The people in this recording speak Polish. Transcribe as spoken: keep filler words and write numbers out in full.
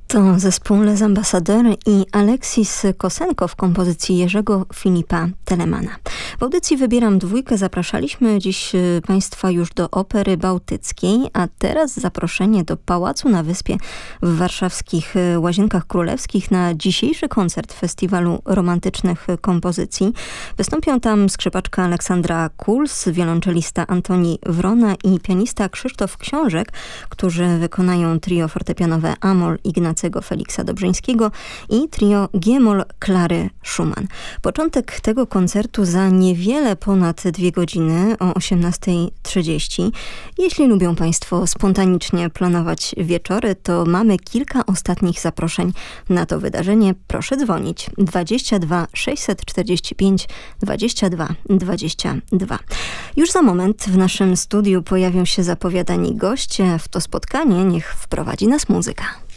To zespół Les Ambassadeurs i Aleksis Kosenko w kompozycji Jerzego Filipa Telemana. W audycji Wybieram Dwójkę zapraszaliśmy dziś Państwa już do Opery Bałtyckiej, a teraz zaproszenie do Pałacu na Wyspie w warszawskich Łazienkach Królewskich na dzisiejszy koncert Festiwalu Romantycznych Kompozycji. Wystąpią tam skrzypaczka Aleksandra Kuls, wiolonczelista Antoni Wrona i pianista Krzysztof Książek, którzy wykonają trio fortepianowe A-moll Ignacego Feliksa Dobrzyńskiego i trio G-moll Klary Schumann. Początek tego koncertu za niewiele ponad dwie godziny o osiemnasta trzydzieści. Jeśli lubią Państwo spontanicznie planować wieczory, to mamy kilka ostatnich zaproszeń na to wydarzenie. Proszę dzwonić dwadzieścia dwa sześćset czterdzieści pięć dwadzieścia dwa dwadzieścia dwa. Już za moment w naszym studiu pojawią się zapowiadani goście. W to spotkanie niech wprowadzi nas muzyka.